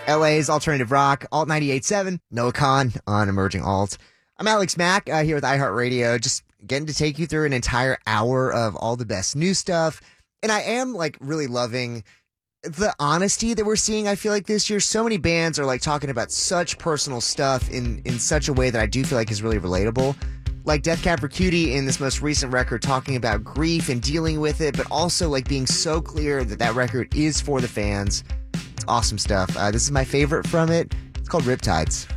LA's alternative rock, Alt 98.7, Noah Khan on Emerging Alt. I'm Alex Mack here with iHeartRadio, just getting to take you through an entire hour of all the best new stuff. And I am like really loving the honesty that we're seeing. I feel like this year, so many bands are like talking about such personal stuff in such a way that I do feel like is really relatable. Like Death Cab for Cutie in this most recent record talking about grief and dealing with it, but also like being so clear that that record is for the fans. It's awesome stuff. This is my favorite from it. It's called Riptides.